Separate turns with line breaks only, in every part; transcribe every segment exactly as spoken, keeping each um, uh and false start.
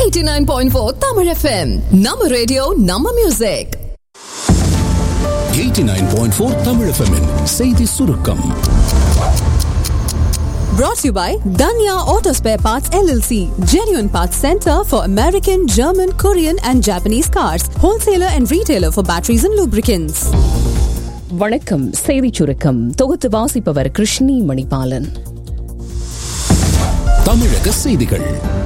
eighty-nine point four Tamil F M. Nama radio, Nama music.
eighty-nine point four Tamil F M in செய்தி சுருக்கம்.
Brought to you by Danya Auto Spare Parts L L C, genuine parts center for American, German, Korean and Japanese cars, wholesaler and retailer for batteries and lubricants.
வணக்கம். செய்தி சுருக்கம் தொகுத்து வாசிப்பவர் கிருஷ்ணி மணிபாலன்.
தமிழக செய்திகள்.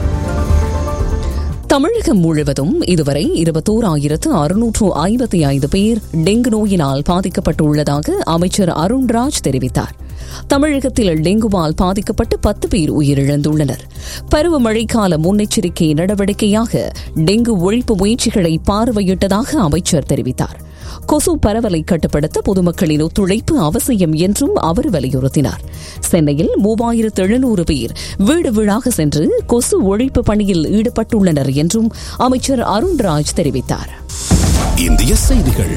தமிழகம் முழுவதும் இதுவரை இருபத்தோராயிரத்து அறுநூற்று ஐம்பத்தி ஐந்து பேர் டெங்கு நோயினால் பாதிக்கப்பட்டுள்ளதாக அமைச்சர் அருண்ராஜ் தெரிவித்தார். தமிழகத்தில் டெங்குவால் பாதிக்கப்பட்டு பத்து பேர் உயிரிழந்துள்ளனர். பருவமழைக்கால முன்னெச்சரிக்கை நடவடிக்கையாக டெங்கு ஒழிப்பு முயற்சிகளை பார்வையிட்டதாக அமைச்சர் தெரிவித்தார். கொசு பரவலை கட்டுப்படுத்த பொதுமக்களின் ஒத்துழைப்பு அவசியம் என்றும் அவர் வலியுறுத்தினார். சென்னையில் மூவாயிரத்து எழுநூறு பேர் வீடு வீடாக சென்று கொசு ஒழிப்பு பணியில் ஈடுபட்டுள்ளனர் என்றும் அமைச்சர் அருண்ராஜ் தெரிவித்தார்.
இந்திய செய்திகள்.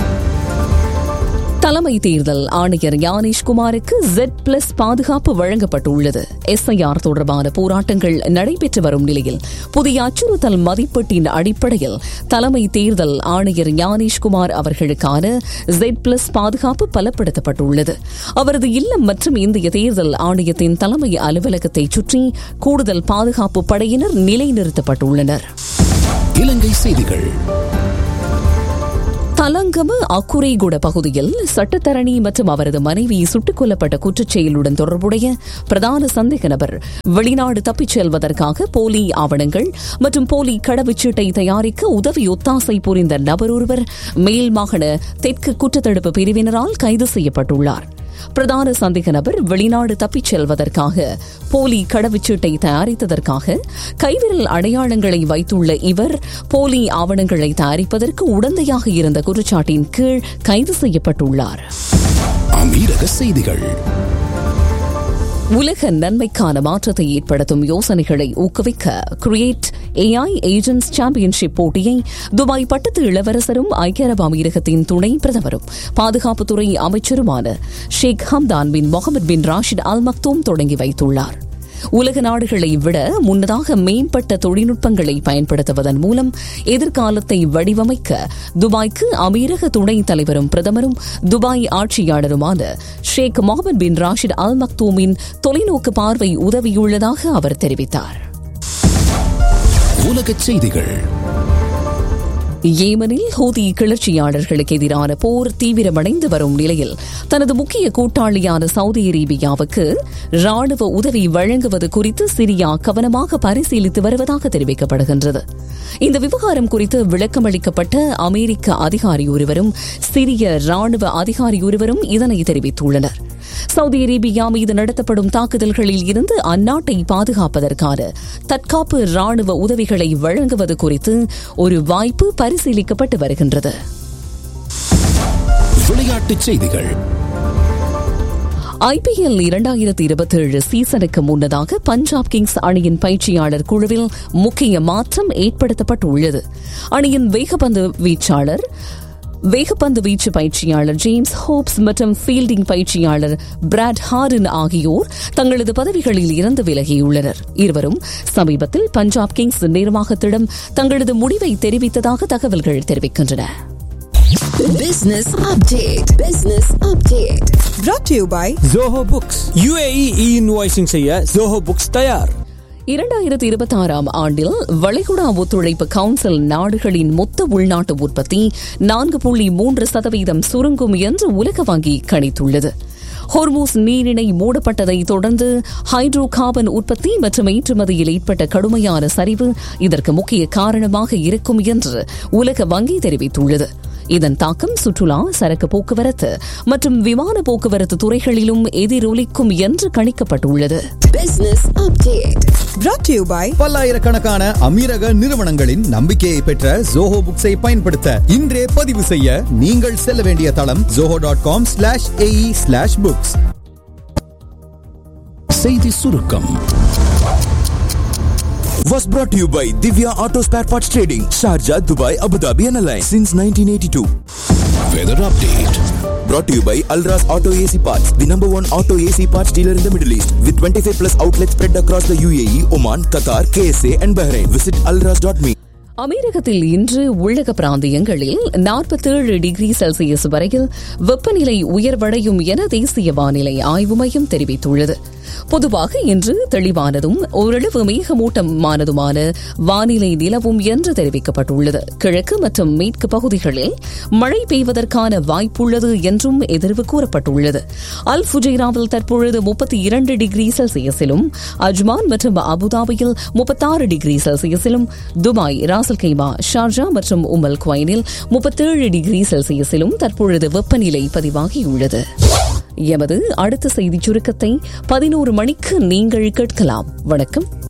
தலைமை தேர்தல் ஆணையர் ஞானேஷ்குமாருக்கு ஜெட் பிளஸ் பாதுகாப்பு வழங்கப்பட்டுள்ளது. எஸ்ஐஆர் தொடர்பான போராட்டங்கள் நடைபெற்று வரும் நிலையில் புதிய அச்சுறுத்தல் மதிப்பீட்டின் அடிப்படையில் தலைமை தேர்தல் ஆணையர் ஞானேஷ்குமார் அவர்களுக்கான ஜெட் பிளஸ் பாதுகாப்பு பலப்படுத்தப்பட்டுள்ளது. அவரது இல்லம் மற்றும் இந்திய தேர்தல் ஆணையத்தின் தலைமை அலுவலகத்தை சுற்றி கூடுதல் பாதுகாப்பு படையினர் நிலைநிறுத்தப்பட்டுள்ளனர்.
இலங்கை செய்திகள்.
தலங்கம அக்குரைகுட பகுதியில் சட்டத்தரணி மற்றும் அவரது மனைவி சுட்டுக் கொல்லப்பட்ட குற்றச்செயலுடன் தொடர்புடைய பிரதான சந்தேக நபர் வெளிநாடு தப்பிச் செல்வதற்காக போலி ஆவணங்கள் மற்றும் போலி கடவுச்சீட்டை தயாரிக்க உதவி ஒத்தாசை புரிந்த நபர் ஒருவர் மேல் மாகாண தெற்கு குற்றத்தடுப்பு பிரிவினரால் கைது செய்யப்பட்டுள்ளார். பிரதான சந்தேக நபர் வெளிநாடு தப்பிச் செல்வதற்காக போலி கடவுச்சீட்டை தயாரித்ததற்காக கைவிரல் அடையாளங்களை வைத்துள்ள இவர் போலி ஆவணங்களை தயாரிப்பதற்கு உடந்தையாக இருந்த குற்றச்சாட்டின் கீழ் கைது செய்யப்பட்டுள்ளார்.
அமீரக செய்திகள்.
உலக நன்மைக்கான மாற்றத்தை ஏற்படுத்தும் யோசனைகளை ஊக்குவிக்க கிரியேட் ஏஐ ஏஜென்ட்ஸ் சாம்பியன்ஷிப் போட்டியை துபாய் பட்டத்து இளவரசரும் ஐக்கிய அரபு அமீரகத்தின் துணை பிரதமரும் பாதுகாப்புத்துறை அமைச்சருமான ஷேக் ஹம்தான் பின் முகமது பின் ராஷித் அல் மக்தூம் தொடங்கி வைத்துள்ளார். உலக நாடுகளை விட முன்னதாக மேம்பட்ட தொழில்நுட்பங்களை பயன்படுத்துவதன் மூலம் எதிர்காலத்தை வடிவமைக்க துபாய்க்கு அமீரக துணைத் தலைவரும் பிரதமரும் துபாய் ஆட்சியாளருமான ஷேக் முகமது பின் ராஷித் அல் மக்தூமின் தொலைநோக்கு பார்வை உதவியுள்ளதாக அவர் தெரிவித்தார்.
உலகச் செய்திகள்.
ஏமனில் ஹூதி கிளர்ச்சியாளர்களுக்கு எதிரான போர் தீவிரமடைந்து வரும் நிலையில் தனது முக்கிய கூட்டாளியான சவுதி அரேபியாவுக்கு ராணுவ உதவி வழங்குவது குறித்து சிரியா கவனமாக பரிசீலித்து வருவதாக தெரிவிக்கப்படுகின்றது. இந்த விவகாரம் குறித்து விளக்கமளிக்கப்பட்ட அமெரிக்க அதிகாரி ஒருவரும் சிரிய ராணுவ அதிகாரி ஒருவரும் இதனை தெரிவித்துள்ளனர். சவுதி அரேபியா மீது நடத்தப்படும் தாக்குதல்களில் இருந்து அந்நாட்டை பாதுகாப்பதற்கான தற்காப்பு ராணுவ உதவிகளை வழங்குவது குறித்து ஒரு வாய்ப்பு பரிசீலிக்கப்பட்டு வருகின்றது.
விளையாட்டுச் செய்திகள்.
ஐபிஎல் இரண்டாயிரத்தி இருபத்தி ஏழு சீசனுக்கு முன்னதாக பஞ்சாப் கிங்ஸ் அணியின் பயிற்சியாளர் குழுவில் முக்கிய மாற்றம் ஏற்படுத்தப்பட்டுள்ளது. அணியின் வேகப்பந்து வீச்சாளர் வேகப்பந்து வீச்சு பயிற்சியாளர் ஜேம்ஸ் ஹோப்ஸ் மற்றும் ஃபீல்டிங் பயிற்சியாளர் பிராட் ஹார்டன் ஆகியோர் தங்களது பதவிகளில் இருந்து விலகியுள்ளனர். இருவரும் சமீபத்தில் பஞ்சாப் கிங்ஸ் நிர்வாகத்திடம் தங்களது முடிவை தெரிவித்ததாக தகவல்கள் தெரிவிக்கின்றன.
Business update. Business update.
Brought to you by
Zoho Books. U A E e-invoicing செய்ய Zoho Books தயார்.
இரண்டாயிரத்தி இருபத்தி ஆறாம் ஆண்டில் வளைகுடா ஒத்துழைப்பு கவுன்சில் நாடுகளின் மொத்த உள்நாட்டு உற்பத்தி நான்கு புள்ளி மூன்று சதவீதம் சுருங்கும் என்று உலக வங்கி கணித்துள்ளது. ஹோர்மூஸ் நீரிணை மூடப்பட்டதை தொடர்ந்து ஹைட்ரோ கார்பன் உற்பத்தி மற்றும் ஏற்றுமதியில் ஏற்பட்ட கடுமையான சரிவு இதற்கு முக்கிய காரணமாக இருக்கும் என்று உலக வங்கி தெரிவித்துள்ளது. இதன் தாக்கம் சுற்றுலா, சரக்கு போக்குவரத்து மற்றும் விமான போக்குவரத்து துறைகளிலும் எதிரொலிக்கும் என்று கணிக்கப்பட்டுள்ளது.
Business update.
Brought to you by
பல்லாயிரக்கணக்கான அமீரக நிறுவனங்களின் நம்பிக்கையை பெற்ற ஜோஹோ புக்ஸை பயன்படுத்த இன்றே பதிவு செய்ய நீங்கள் செல்ல வேண்டிய தளம் Zoho dot com slash AE slash books.
செய்தி சுருக்கம்.
Was brought to you by Divya Auto Spare Parts Trading, Sharjah, Dubai, Abu Dhabi and Alliance since nineteen eighty-two.
Weather update.
Brought to you by Alras Auto A C Parts, the number one auto A C parts dealer in the Middle East, with twenty-five plus outlets spread across the U A E, Oman, Qatar, K S A and Bahrain. Visit alras dot me.
அமெரிக்கத்தில் இன்று உள்ளக பிராந்தியங்களில் நாற்பத்தேழு degree Celsius வரையில் வெப்பநிலை உயர்வடையும் என தேசிய வானிலை ஆய்வு மையம் தெரிவித்துள்ளது. பொதுவாக இன்று தெளிவானதும் ஓரளவு மேகமூட்டமானதுமான வானிலை நிலவும் என்று தெரிவிக்கப்பட்டுள்ளது. கிழக்கு மற்றும் மேற்கு பகுதிகளில் மழை பெய்வதற்கான வாய்ப்புள்ளது என்றும் எதிர்வு கூறப்பட்டுள்ளது. அல் ஃபுஜைராவில் தற்பொழுது முப்பத்தி இரண்டு டிகிரி செல்சியஸிலும், அஜ்மான் மற்றும் அபுதாபியில் முப்பத்தாறு டிகிரி செல்சியஸிலும், துபாய், ராசல் கைமா, ஷார்ஜா மற்றும் உமல் குவைனில் முப்பத்தேழு டிகிரி செல்சியஸிலும் தற்பொழுது வெப்பநிலை பதிவாகியுள்ளது. எமது அடுத்த செய்திச் சுருக்கத்தை பதினோரு மணிக்கு நீங்கள் கேட்கலாம். வணக்கம்.